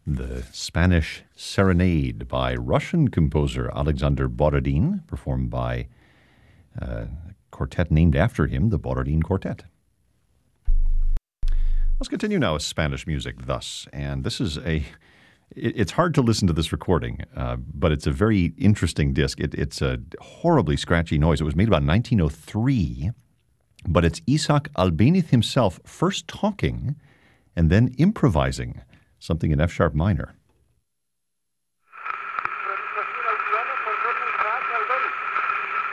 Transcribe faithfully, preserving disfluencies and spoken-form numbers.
The Spanish Serenade by Russian composer Alexander Borodin, performed by uh, a quartet named after him, the Borodin Quartet. Let's continue now with Spanish music thus, and this is a, it, it's hard to listen to this recording, uh, but it's a very interesting disc. It, it's a horribly scratchy noise. It was made about nineteen oh three, but it's Isaac Albéniz himself first talking and then improvising something in F-sharp minor.